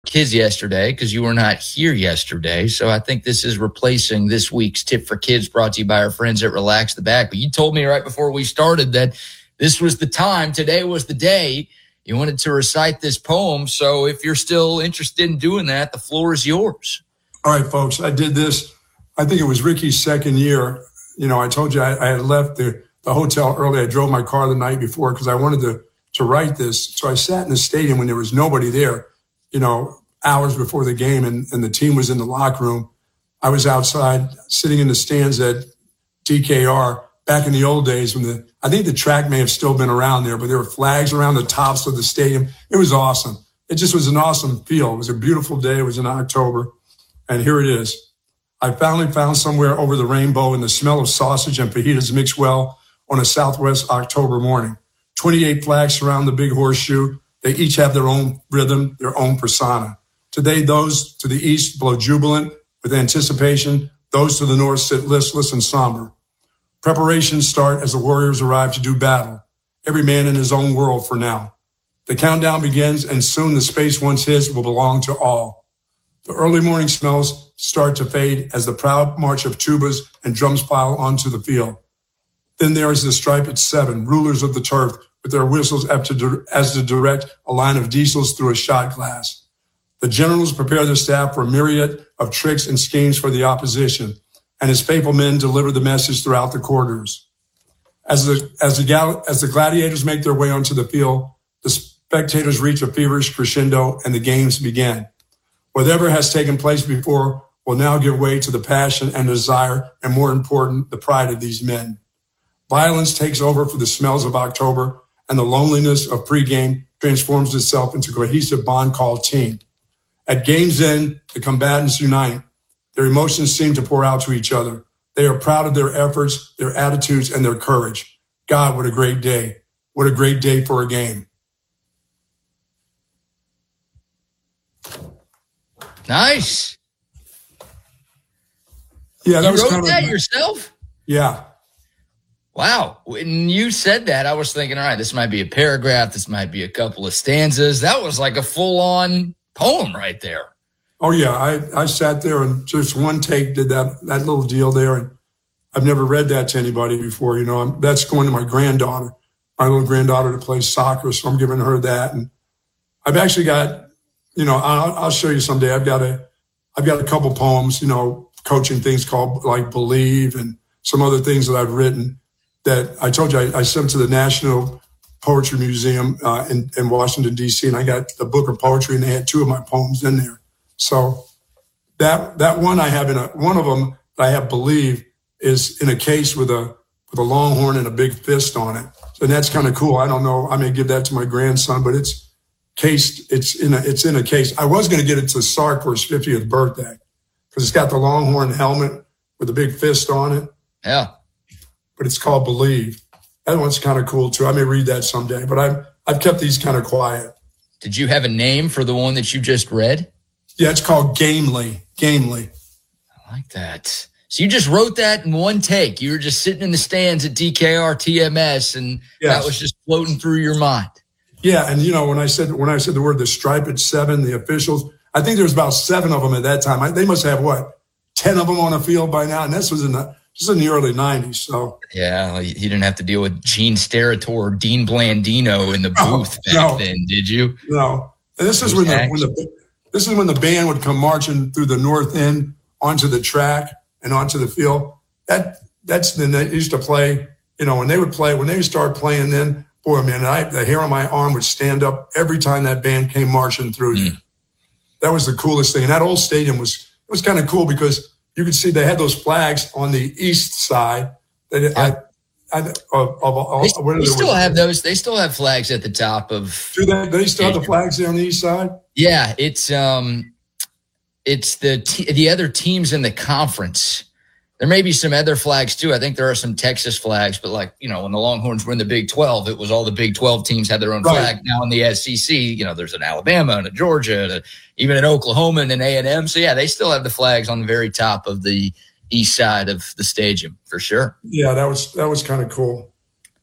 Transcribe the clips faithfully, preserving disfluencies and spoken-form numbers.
kids yesterday because you were not here yesterday. So I think this is replacing this week's Tip for Kids brought to you by our friends at Relax the Back. But you told me right before we started that this was the time. Today was the day you wanted to recite this poem. So if you're still interested in doing that, the floor is yours. All right, folks, I did this. I think it was Ricky's second year. You know, I told you I, I had left the, the hotel early. I drove my car the night before because I wanted to, to write this. So I sat in the stadium when there was nobody there, you know, hours before the game, and, and the team was in the locker room. I was outside sitting in the stands at D K R back in the old days when the, I think the track may have still been around there, but there were flags around the tops of the stadium. It was awesome. It just was an awesome feel. It was a beautiful day. It was in October. And here it is. I finally found somewhere over the rainbow, and the smell of sausage and fajitas mixed well on a Southwest October morning. twenty-eight flags surround the big horseshoe. They each have their own rhythm, their own persona. Today, those to the east blow jubilant with anticipation. Those to the north sit listless and somber. Preparations start as the warriors arrive to do battle, every man in his own world for now. The countdown begins, and soon the space once his will belong to all. The early morning smells start to fade as the proud march of tubas and drums pile onto the field. Then there is the striped seven, rulers of the turf, with their whistles as to direct a line of diesels through a shot glass. The generals prepare their staff for a myriad of tricks and schemes for the opposition, and his faithful men deliver the message throughout the corridors. As the, as the, as the gladiators make their way onto the field, the spectators reach a feverish crescendo and the games begin. Whatever has taken place before will now give way to the passion and desire, and more important, the pride of these men. Violence takes over for the smells of October, and the loneliness of pregame transforms itself into a cohesive bond called team. At game's end, the combatants unite. Their emotions seem to pour out to each other. They are proud of their efforts, their attitudes, and their courage. God, what a great day. What a great day for a game. Nice. Yeah, that you was wrote kind of that like, yourself? Yeah. Wow. When you said that, I was thinking, all right, this might be a paragraph. This might be a couple of stanzas. That was like a full-on poem right there. Oh, yeah. I, I sat there and just one take did that, that little deal there. And I've never read that to anybody before. You know, I'm, that's going to my granddaughter, my little granddaughter that plays soccer. So I'm giving her that. And I've actually got, you know, I'll, I'll show you someday. I've got a, I've got a couple poems, you know, coaching things called like Believe and some other things that I've written that I told you I, I sent to the National Poetry Museum uh, in, in Washington, D C, and I got the book of poetry, and they had two of my poems in there. So that that one I have in a one of them that I have Believe is in a case with a with a longhorn and a big fist on it. And that's kind of cool. I don't know. I may give that to my grandson, but it's cased. It's in a it's in a case. I was going to get it to Sark for his fiftieth birthday because it's got the longhorn helmet with a big fist on it. Yeah. But it's called Believe. That one's kind of cool too. I may read that someday, but I've, I've kept these kind of quiet. Did you have a name for the one that you just read? Yeah, it's called Gamely. Gamely. I like that. So you just wrote that in one take. You were just sitting in the stands at D K R T M S, and yes. That was just floating through your mind. Yeah, and you know when I said when I said the word the striped seven, the officials, I think there was about seven of them at that time. I, they must have what ten of them on the field by now, and this was in the this was in the early nineties. So yeah, you didn't have to deal with Gene Steratore or Dean Blandino in the booth no, back no, then, did you? No. And this is when the, when the this is when the band would come marching through the north end onto the track and onto the field. That that's then they used to play. You know, when they would play, when they would start playing, then boy, man, I, the hair on my arm would stand up every time that band came marching through. Mm. That was the coolest thing. And that old stadium was it was kind of cool because you could see they had those flags on the east side. That yeah. I, I, of, of, of, they, they still have those. They still have flags at the top of. Do they? Do they still have the flags there on the east side? Yeah, it's um, it's the t- the other teams in the conference. There may be some other flags too. I think there are some Texas flags, but like, you know, when the Longhorns were in the Big twelve, it was all the Big twelve teams had their own right. flag. Now in the S E C, you know, there's an Alabama and a Georgia, and a, even an Oklahoma and an A and M. So yeah, they still have the flags on the very top of the east side of the stadium for sure. Yeah, that was that was kind of cool.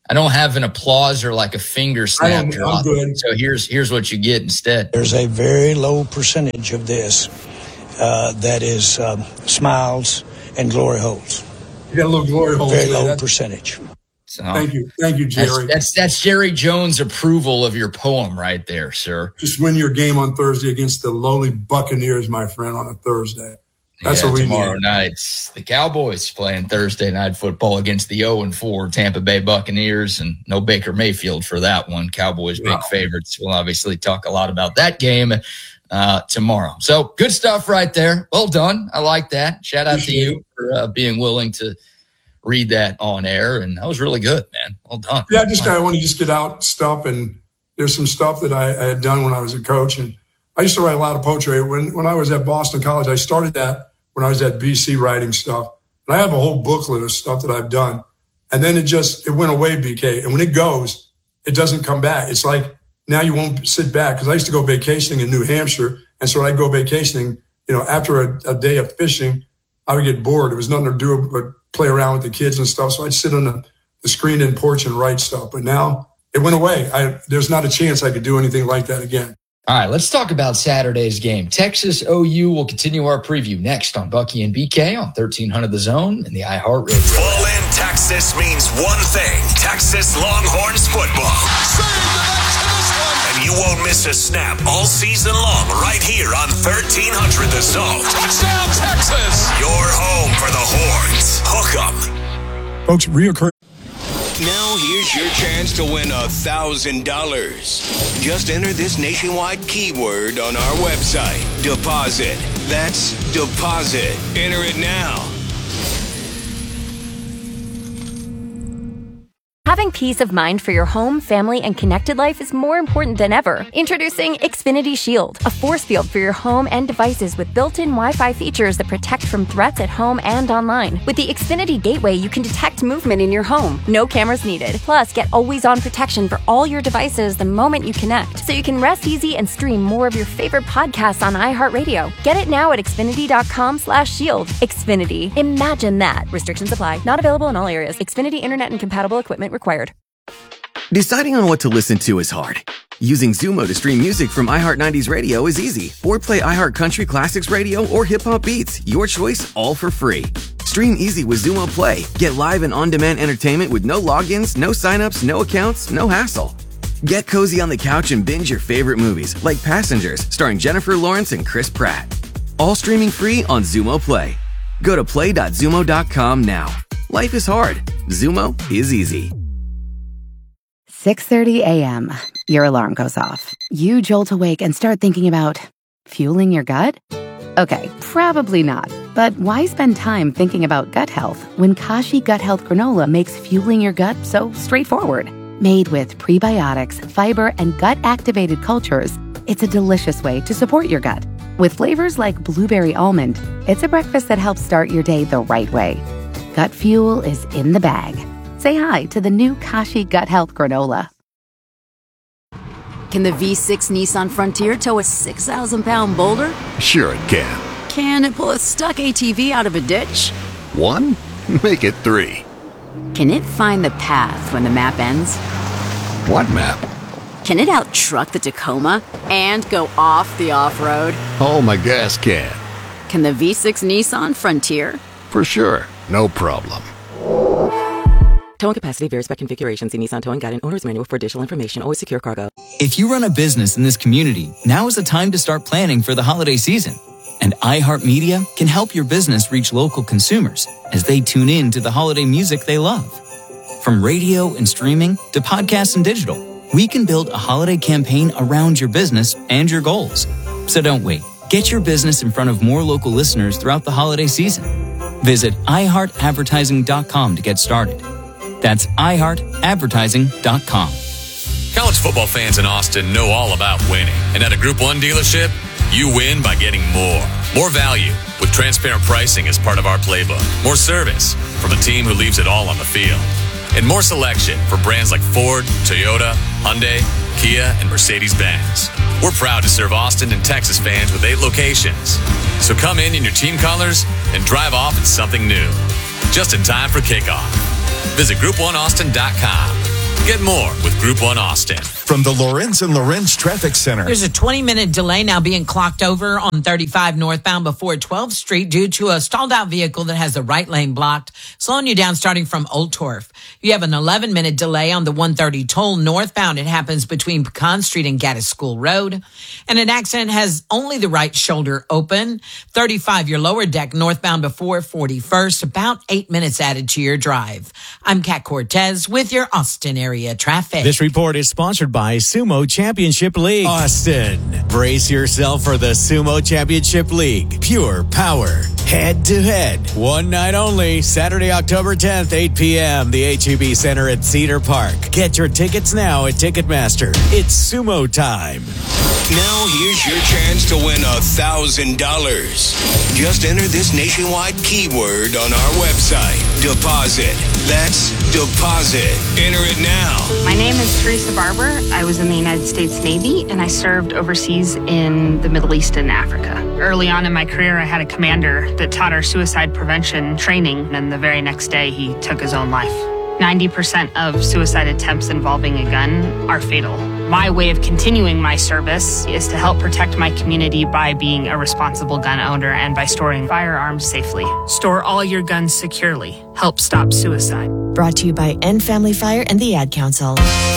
I don't have an applause or like a finger snap drop. Good. So here's here's what you get instead. There's a very low percentage of this uh, that is um, smiles and glory holes. You got a little glory hole. Very low percentage. So, thank you. Thank you, Jerry. That's, that's that's Jerry Jones' approval of your poem right there, sir. Just win your game on Thursday against the lowly Buccaneers, my friend, on a Thursday. That's yeah, what we tomorrow need. night's the Cowboys playing Thursday night football against the oh and four Tampa Bay Buccaneers, and no Baker Mayfield for that one. Cowboys big Wow. favorites. We'll obviously talk a lot about that game uh, tomorrow. So good stuff right there. Well done. I like that. Shout out Appreciate to you for uh, being willing to read that on air, and that was really good, man. Well done. Yeah, I just I want to just get out stuff, and there's some stuff that I, I had done when I was a coach, and I used to write a lot of poetry. When when I was at Boston College, I started that when I was at B C writing stuff, and I have a whole booklet of stuff that I've done, and then it just it went away, B K. And when it goes, it doesn't come back. It's like now you won't sit back, because I used to go vacationing in New Hampshire, and so when I'd go vacationing, you know, after a, a day of fishing, I would get bored. There was nothing to do but play around with the kids and stuff. So I'd sit on the, the screened-in porch and write stuff. But now it went away. I, there's not a chance I could do anything like that again. All right, let's talk about Saturday's game. Texas O U will continue our preview next on Bucky and B K on thirteen hundred The Zone and the iHeartRadio. Full in Texas means one thing. Texas Longhorns football. And you won't miss a snap all season long right here on thirteen hundred The Zone. Touchdown, Texas! Your home for the Horns. Hook 'em. Folks, reoccurring. Now here's your chance to win a thousand dollars. Just enter this nationwide keyword on our website. Deposit. That's deposit. Enter it now. Having peace of mind for your home, family, and connected life is more important than ever. Introducing Xfinity Shield, a force field for your home and devices with built-in Wi-Fi features that protect from threats at home and online. With the Xfinity Gateway, you can detect movement in your home. No cameras needed. Plus, get always-on protection for all your devices the moment you connect, so you can rest easy and stream more of your favorite podcasts on iHeartRadio. Get it now at Xfinity.com slash shield. Xfinity. Imagine that. Restrictions apply. Not available in all areas. Xfinity Internet and compatible equipment required. Deciding on what to listen to is hard. Using Zumo to stream music from iHeart nineties Radio is easy. Or play iHeart Country Classics Radio or Hip Hop Beats. Your choice, all for free. Stream easy with Zumo Play. Get live and on-demand entertainment with no logins, no signups, no accounts, no hassle. Get cozy on the couch and binge your favorite movies, like Passengers, starring Jennifer Lawrence and Chris Pratt. All streaming free on Zumo Play. Go to play dot zumo dot com now. Life is hard. Zumo is easy. six thirty a.m. Your alarm goes off. You jolt awake and start thinking about fueling your gut? Okay, probably not. But why spend time thinking about gut health when Kashi Gut Health Granola makes fueling your gut so straightforward? Made with prebiotics, fiber, and gut-activated cultures, it's a delicious way to support your gut. With flavors like blueberry almond, it's a breakfast that helps start your day the right way. Gut fuel is in the bag. Say hi to the new Kashi Gut Health Granola. Can the V six Nissan Frontier tow a six thousand pound boulder? Sure it can. Can it pull a stuck A T V out of a ditch? One? Make it three. Can it find the path when the map ends? What map? Can it out-truck the Tacoma and go off the off-road? Oh, my gas can. Can the V six Nissan Frontier? For sure. No problem. Towing capacity varies by configuration. See Nissan Towing Guide and Owner's Manual for additional information. Always secure cargo. If you run a business in this community, now is the time to start planning for the holiday season. And iHeartMedia can help your business reach local consumers as they tune in to the holiday music they love. From radio and streaming to podcasts and digital, we can build a holiday campaign around your business and your goals. So don't wait. Get your business in front of more local listeners throughout the holiday season. Visit i heart advertising dot com to get started. That's i heart advertising dot com. College football fans in Austin know all about winning. And at a Group one dealership, you win by getting more. More value with transparent pricing as part of our playbook. More service from a team who leaves it all on the field. And more selection for brands like Ford, Toyota, Hyundai, Kia, and Mercedes-Benz. We're proud to serve Austin and Texas fans with eight locations. So come in in your team colors and drive off in something new. Just in time for kickoff. Visit group one austin dot com Get more with Group one Austin. From the Lorenz and Lorenz Traffic Center. There's a twenty-minute delay now being clocked over on thirty-five northbound before twelfth Street due to a stalled-out vehicle that has the right lane blocked, slowing you down starting from Old Torf. You have an eleven-minute delay on the one thirty toll northbound. It happens between Pecan Street and Gaddis School Road. And an accident has only the right shoulder open. thirty-five, your lower deck northbound before forty-first. About eight minutes added to your drive. I'm Kat Cortez with your Austin area traffic. This report is sponsored by Sumo Championship League. Austin, brace yourself for the Sumo Championship League. Pure power, head to head. One night only, Saturday, October tenth, eight p.m. The H E B Center at Cedar Park. Get your tickets now at Ticketmaster. It's Sumo time. Now here's your chance to win a thousand dollars. Just enter this nationwide keyword on our website. Deposit. That's deposit. Enter it now. My name is Teresa Barber. I was in the United States Navy and I served overseas in the Middle East and Africa. Early on in my career, I had a commander that taught our suicide prevention training, and the very next day he took his own life. ninety percent of suicide attempts involving a gun are fatal. My way of continuing my service is to help protect my community by being a responsible gun owner and by storing firearms safely. Store all your guns securely. Help stop suicide. Brought to you by End Family Fire and the Ad Council.